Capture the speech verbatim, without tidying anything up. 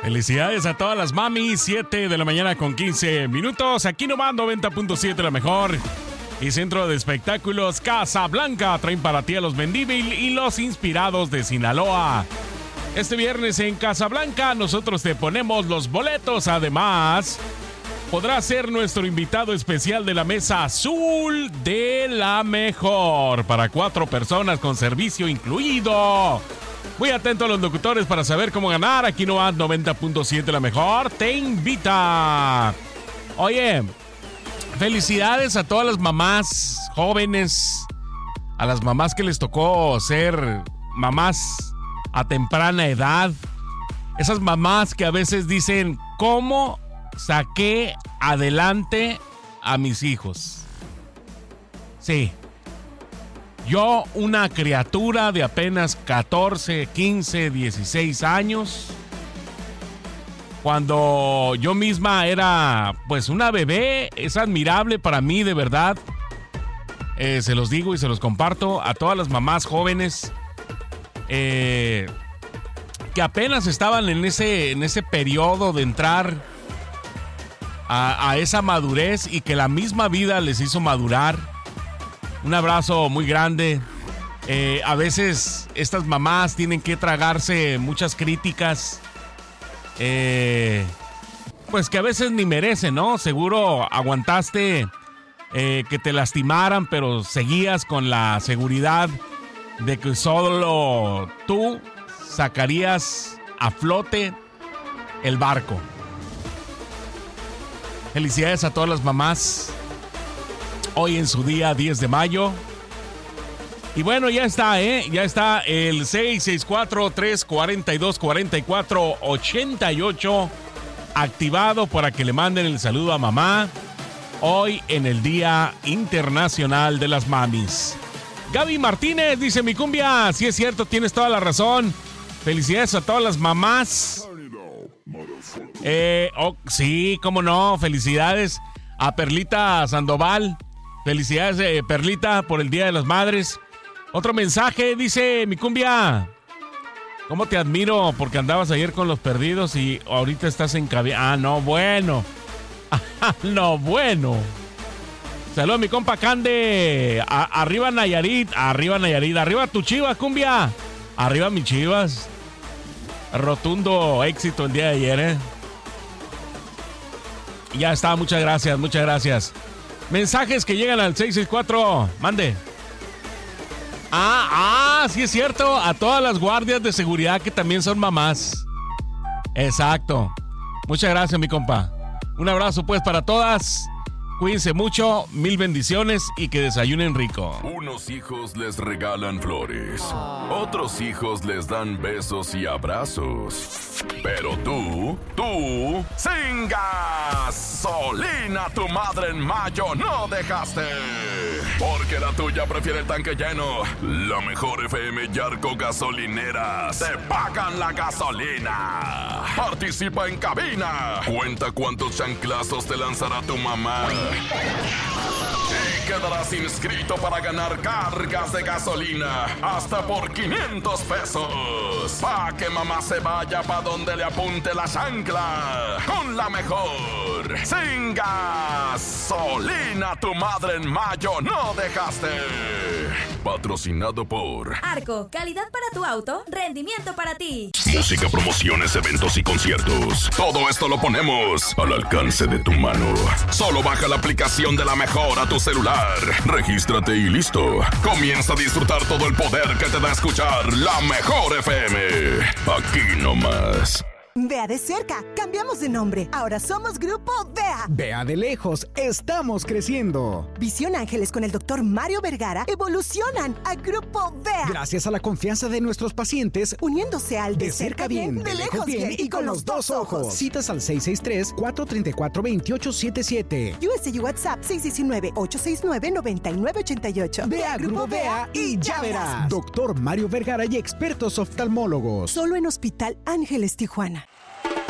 Felicidades a todas las mamis, siete de la mañana con quince minutos. Aquí nomás noventa punto siete la mejor. Y Centro de Espectáculos Casablanca traen para ti a los Mendívil y los Inspirados de Sinaloa. Este viernes en Casablanca nosotros te ponemos los boletos. Además, podrás ser nuestro invitado especial de la Mesa Azul de la Mejor. Para cuatro personas con servicio incluido. Muy atento a los locutores para saber cómo ganar. Aquí no noventa punto siete la mejor te invita. Oye, felicidades a todas las mamás jóvenes, a las mamás que les tocó ser mamás a temprana edad. Esas mamás que a veces dicen, ¿cómo saqué adelante a mis hijos? Sí. Yo, una criatura de apenas catorce, quince, dieciséis años, cuando yo misma era pues una bebé, es admirable para mí, de verdad. Eh, se los digo y se los comparto a todas las mamás jóvenes eh, que apenas estaban en ese, en ese periodo de entrar a, a esa madurez y que la misma vida les hizo madurar. Un abrazo muy grande. Eh, a veces estas mamás tienen que tragarse muchas críticas, eh, pues que a veces ni merecen, ¿no? Seguro aguantaste eh, que te lastimaran, pero seguías con la seguridad de que solo tú sacarías a flote el barco. Felicidades a todas las mamás. Hoy en su día diez de mayo. Y bueno, ya está, ¿eh? Ya está el seis seis cuatro, tres cuatro dos, cuatro cuatro ocho ocho activado para que le manden el saludo a mamá. Hoy en el Día Internacional de las Mamis. Gaby Martínez dice, mi cumbia, sí es cierto, tienes toda la razón. Felicidades a todas las mamás. Eh, oh, sí, cómo no, felicidades a Perlita Sandoval. Felicidades, eh, Perlita, por el Día de las Madres. Otro mensaje, dice mi cumbia. ¿Cómo te admiro? Porque andabas ayer con los perdidos y ahorita estás en cabina. Ah, no, bueno. Ah, no, bueno. Saludos a mi compa Cande. A- arriba Nayarit, arriba Nayarit, arriba tu Chivas, cumbia. Arriba mi Chivas. Rotundo éxito el día de ayer, ¿eh? Ya está, muchas gracias, muchas gracias. Mensajes que llegan al seis seis cuatro. Mande. Ah, ah, sí es cierto. A todas las guardias de seguridad que también son mamás. Exacto. Muchas gracias, mi compa. Un abrazo, pues, para todas. Cuídense mucho, mil bendiciones y que desayunen rico. Unos hijos les regalan flores, otros hijos les dan besos y abrazos. Pero tú, tú, sin gasolina, tu madre en mayo no dejaste. Porque la tuya prefiere el tanque lleno. La mejor F M Yarco Gasolineras te pagan la gasolina. Participa en cabina. Cuenta cuántos chanclazos te lanzará tu mamá. Y quedarás inscrito para ganar cargas de gasolina hasta por quinientos pesos. Pa' que mamá se vaya pa' donde le apunte la chancla. Con la mejor. Sin gasolina, tu madre en mayo no dejaste. Patrocinado por Arco, calidad para tu auto, rendimiento para ti. Música, promociones, eventos y conciertos. Todo esto lo ponemos al alcance de tu mano. Solo baja la aplicación de La Mejor a tu celular. Regístrate y listo. Comienza a disfrutar todo el poder que te da escuchar La Mejor F M. Aquí nomás. Vea de cerca, cambiamos de nombre. Ahora somos Grupo V E A. Vea de lejos, estamos creciendo. Visión Ángeles con el doctor Mario Vergara evolucionan a Grupo V E A. Gracias a la confianza de nuestros pacientes, uniéndose al de, de cerca bien, de lejos bien y con los dos ojos. Citas al seis seis tres, cuatro tres cuatro, dos ocho siete siete. U S A WhatsApp seis uno nueve, ocho seis nueve, nueve nueve ocho ocho. Ve a Grupo V E A y ya verás. Doctor Mario Vergara y expertos oftalmólogos. Solo en Hospital Ángeles Tijuana.